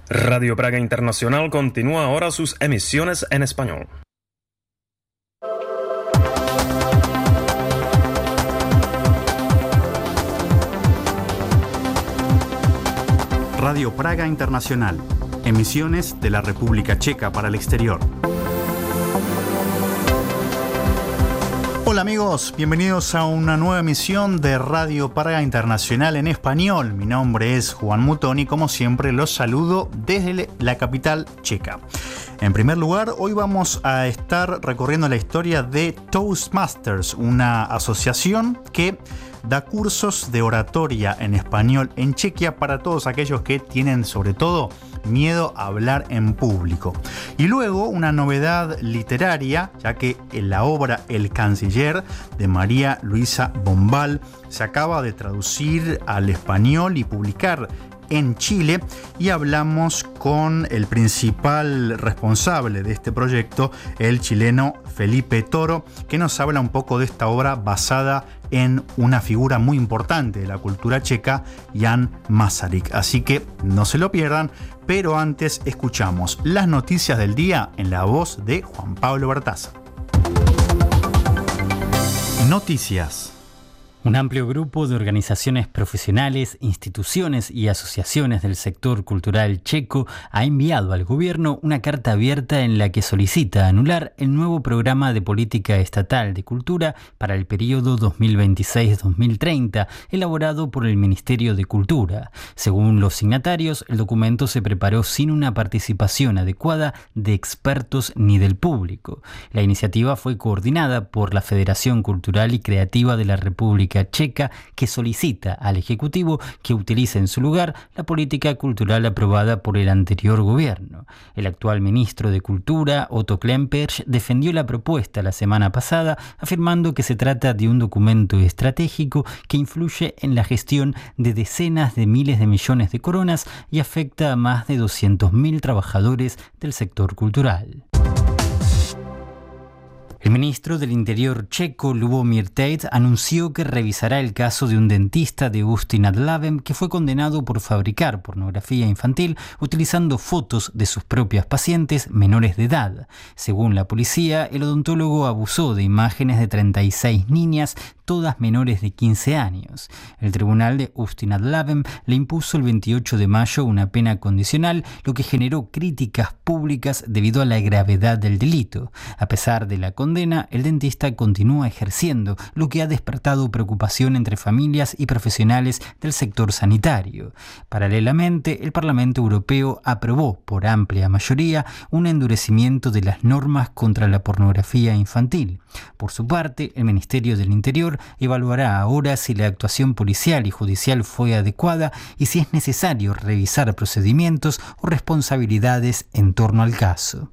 Radio Praga Internacional continúa ahora sus emisiones en español. Radio Praga Internacional, emisiones de la República Checa para el exterior. Hola amigos, bienvenidos a una nueva emisión de Radio Praga Internacional en español. Mi nombre es Juan Mutón y como siempre los saludo desde la capital checa. En primer lugar, hoy vamos a estar recorriendo la historia de Toastmasters, una asociación que da cursos de oratoria en español en Chequia para todos aquellos que tienen sobre todo miedo a hablar en público. Y luego una novedad literaria, ya que en la obra El Canciller de María Luisa Bombal se acaba de traducir al español y publicar en Chile, y hablamos con el principal responsable de este proyecto, el chileno Felipe Toro, que nos habla un poco de esta obra basada en una figura muy importante de la cultura checa, Jan Masaryk. Así que no se lo pierdan, pero antes escuchamos las noticias del día en la voz de Juan Pablo Bertaza. Noticias. Un amplio grupo de organizaciones profesionales, instituciones y asociaciones del sector cultural checo ha enviado al gobierno una carta abierta en la que solicita anular el nuevo programa de política estatal de cultura para el periodo 2026-2030, elaborado por el Ministerio de Cultura. Según los signatarios, el documento se preparó sin una participación adecuada de expertos ni del público. La iniciativa fue coordinada por la Federación Cultural y Creativa de la República Checa, que solicita al Ejecutivo que utilice en su lugar la política cultural aprobada por el anterior gobierno. El actual ministro de Cultura, Otto Klempesch, defendió la propuesta la semana pasada, afirmando que se trata de un documento estratégico que influye en la gestión de decenas de miles de millones de coronas y afecta a más de 200.000 trabajadores del sector cultural. El ministro del Interior checo, Lubomír Tait, anunció que revisará el caso de un dentista de Ústí nad Labem que fue condenado por fabricar pornografía infantil utilizando fotos de sus propias pacientes menores de edad. Según la policía, el odontólogo abusó de imágenes de 36 niñas, todas menores de 15 años. El tribunal de Ústí nad Labem le impuso el 28 de mayo una pena condicional, lo que generó críticas públicas debido a la gravedad del delito. A pesar de la condena, el dentista continúa ejerciendo, lo que ha despertado preocupación entre familias y profesionales del sector sanitario. Paralelamente, el Parlamento Europeo aprobó por amplia mayoría un endurecimiento de las normas contra la pornografía infantil. Por su parte, el Ministerio del Interior evaluará ahora si la actuación policial y judicial fue adecuada y si es necesario revisar procedimientos o responsabilidades en torno al caso.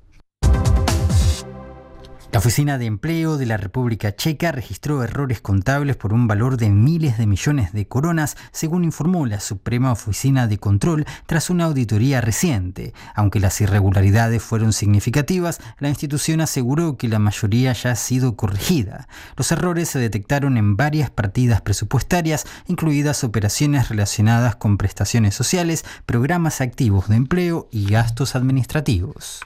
La Oficina de Empleo de la República Checa registró errores contables por un valor de miles de millones de coronas, según informó la Suprema Oficina de Control tras una auditoría reciente. Aunque las irregularidades fueron significativas, la institución aseguró que la mayoría ya ha sido corregida. Los errores se detectaron en varias partidas presupuestarias, incluidas operaciones relacionadas con prestaciones sociales, programas activos de empleo y gastos administrativos.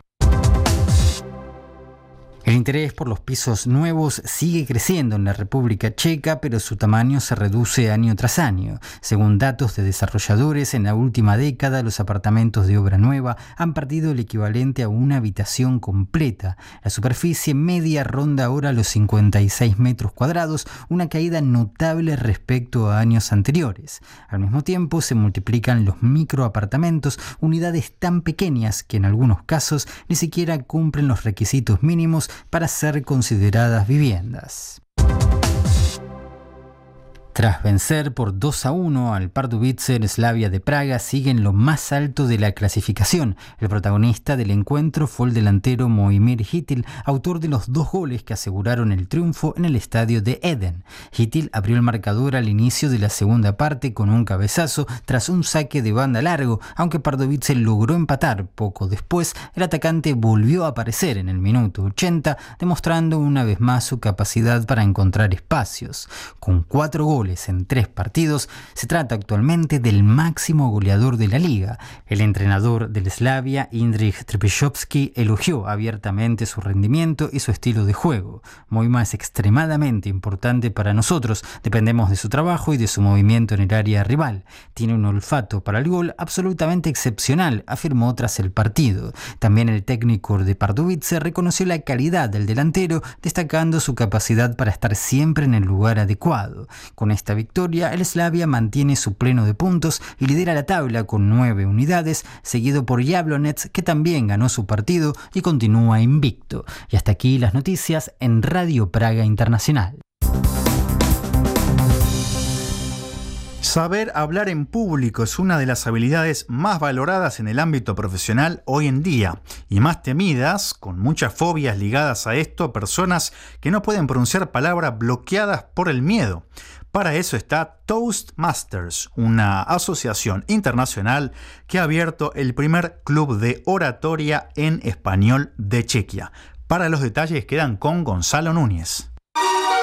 El interés por los pisos nuevos sigue creciendo en la República Checa, pero su tamaño se reduce año tras año. Según datos de desarrolladores, en la última década los apartamentos de obra nueva han perdido el equivalente a una habitación completa. La superficie media ronda ahora los 56 metros cuadrados, una caída notable respecto a años anteriores. Al mismo tiempo se multiplican los microapartamentos, unidades tan pequeñas que en algunos casos ni siquiera cumplen los requisitos mínimos para ser consideradas viviendas. Tras vencer por 2-1 al Pardubice Slavia de Praga, sigue en lo más alto de la clasificación. El protagonista del encuentro fue el delantero Moimir Hitil, autor de los 2 goles que aseguraron el triunfo en el estadio de Eden. Hitil abrió el marcador al inicio de la segunda parte con un cabezazo tras un saque de banda largo, aunque Pardubice logró empatar. Poco después, el atacante volvió a aparecer en el minuto 80, demostrando una vez más su capacidad para encontrar espacios. Con 4 goles goles en 3 partidos, se trata actualmente del máximo goleador de la liga. El entrenador del Slavia, Jindřich Trpišovský, elogió abiertamente su rendimiento y su estilo de juego. Moima es extremadamente importante para nosotros, dependemos de su trabajo y de su movimiento en el área rival. Tiene un olfato para el gol absolutamente excepcional, afirmó tras el partido. También el técnico de Pardubice reconoció la calidad del delantero, destacando su capacidad para estar siempre en el lugar adecuado. Con esta victoria, el Slavia mantiene su pleno de puntos y lidera la tabla con 9 unidades, seguido por Jablonec, que también ganó su partido y continúa invicto. Y hasta aquí las noticias en Radio Praga Internacional. Saber hablar en público es una de las habilidades más valoradas en el ámbito profesional hoy en día y más temidas, con muchas fobias ligadas a esto, personas que no pueden pronunciar palabras bloqueadas por el miedo. Para eso está Toastmasters, una asociación internacional que ha abierto el primer club de oratoria en español de Chequia. Para los detalles quedan con Gonzalo Núñez.